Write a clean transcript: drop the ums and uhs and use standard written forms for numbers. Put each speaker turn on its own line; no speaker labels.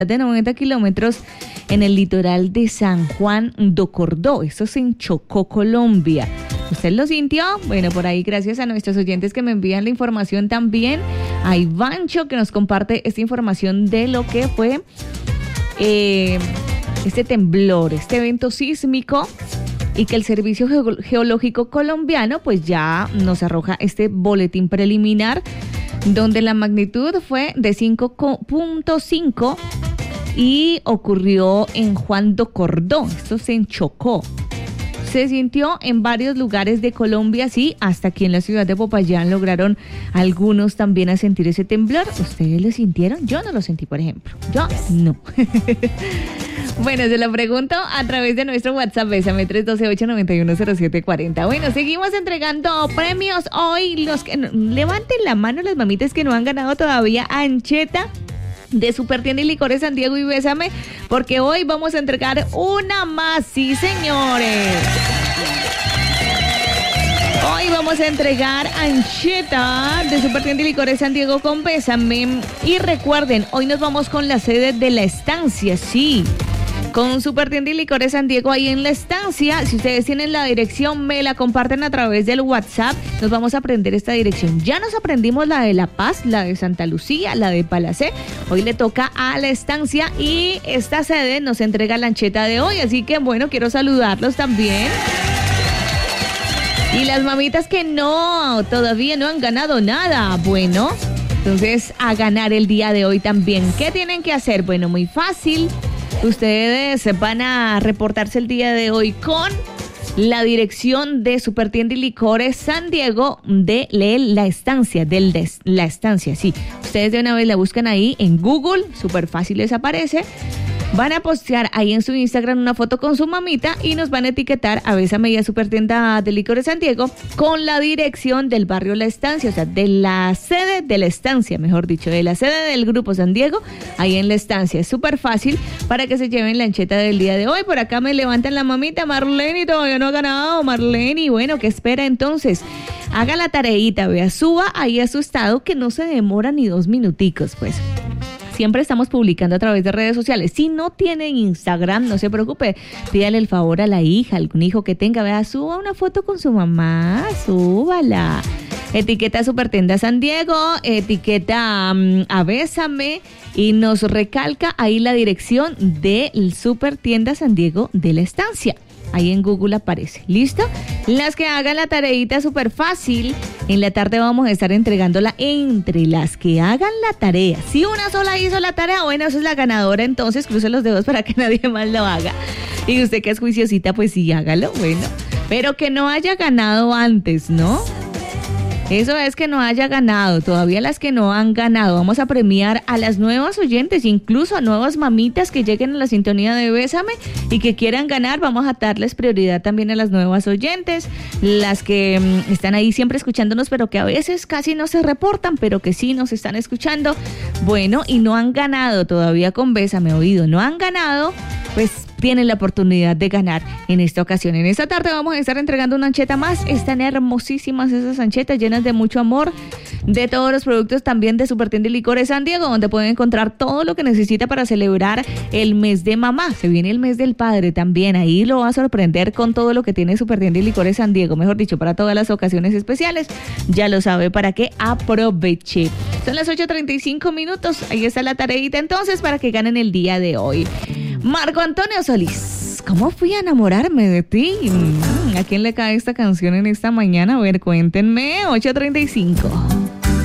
de 90 kilómetros en el litoral de San Juan do Cordó. Esto es en Chocó, Colombia. ¿Usted lo sintió? Bueno, por ahí gracias a nuestros oyentes que me envían la información también. A Ivancho que nos comparte esta información de lo que fue este temblor, este evento sísmico, y que el Servicio Geológico Colombiano pues ya nos arroja este boletín preliminar donde la magnitud fue de 5.5 y ocurrió en Juan do Cordó. Esto se enchocó. Se sintió en varios lugares de Colombia, sí, hasta aquí en la ciudad de Popayán lograron algunos también a sentir ese temblor. ¿Ustedes lo sintieron? Yo no lo sentí, por ejemplo. Yo no. Bueno, se lo pregunto a través de nuestro WhatsApp, Bésame 312-891-0740. Bueno, seguimos entregando premios hoy. Los que levanten la mano las mamitas que no han ganado todavía ancheta de Supertienda y Licores San Diego y Bésame, porque hoy vamos a entregar una más, sí señores. Hoy vamos a entregar ancheta de Supertienda y Licores San Diego con Bésame. Y recuerden, hoy nos vamos con la sede de La Estancia, sí. Con Supertienda y Licores San Diego ahí en La Estancia. Si ustedes tienen la dirección, me la comparten a través del WhatsApp. Nos vamos a aprender esta dirección. Ya nos aprendimos la de La Paz, la de Santa Lucía, la de Palacé. Hoy le toca a La Estancia y esta sede nos entrega la ancheta de hoy. Así que bueno, quiero saludarlos también. Y las mamitas que todavía no han ganado nada. Bueno, entonces a ganar el día de hoy también. ¿Qué tienen que hacer? Bueno, muy fácil. Ustedes van a reportarse el día de hoy con la dirección de Supertienda y Licores San Diego de La Estancia, La Estancia, sí. Ustedes de una vez la buscan ahí en Google, súper fácil les aparece. Van a postear ahí en su Instagram una foto con su mamita y nos van a etiquetar a Bésame y a Supertienda de Licores San Diego con la dirección del barrio La Estancia, o sea, de la sede de La Estancia, mejor dicho, de la sede del Grupo San Diego, ahí en La Estancia. Es súper fácil para que se lleven la ancheta del día de hoy. Por acá me levantan la mamita, Marlene, todavía no ha ganado, Marlene. Y bueno, ¿qué espera entonces? Haga la tareita, vea, suba ahí a su estado que no se demora ni 2 minuticos, pues. Siempre estamos publicando a través de redes sociales. Si no tiene Instagram, no se preocupe. Pídale el favor a la hija, algún hijo que tenga. Vea, suba una foto con su mamá, súbala. Etiqueta Supertienda San Diego, etiqueta a Bésame y nos recalca ahí la dirección del Supertienda San Diego de La Estancia. Ahí en Google aparece. ¿Listo? Las que hagan la tareita súper fácil. En la tarde vamos a estar entregándola entre las que hagan la tarea. Si una sola hizo la tarea, bueno, esa es la ganadora. Entonces cruce los dedos para que nadie más lo haga. Y usted que es juiciosita, pues sí, hágalo. Bueno, pero que no haya ganado antes, ¿no? Eso es que no haya ganado. Todavía las que no han ganado. Vamos a premiar a las nuevas oyentes, incluso a nuevas mamitas que lleguen a la sintonía de Bésame y que quieran ganar. Vamos a darles prioridad también a las nuevas oyentes, las que están ahí siempre escuchándonos, pero que a veces casi no se reportan, pero que sí nos están escuchando. Bueno, y no han ganado todavía con Bésame Oído. No han ganado, pues tienen la oportunidad de ganar en esta ocasión. En esta tarde vamos a estar entregando una ancheta más. Están hermosísimas esas anchetas, llenas de mucho amor, de todos los productos también de Supertienda y Licores San Diego, donde pueden encontrar todo lo que necesita para celebrar el mes de mamá. Se viene el mes del padre también. Ahí lo va a sorprender con todo lo que tiene Supertienda y Licores San Diego. Mejor dicho, para todas las ocasiones especiales. Ya lo sabe, para que aproveche. Son las 8:35. Ahí está la tareita entonces para que ganen el día de hoy. Marco Antonio Solís, ¿cómo fui a enamorarme de ti? ¿A quién le cae esta canción en esta mañana? A ver, cuéntenme. 8:35.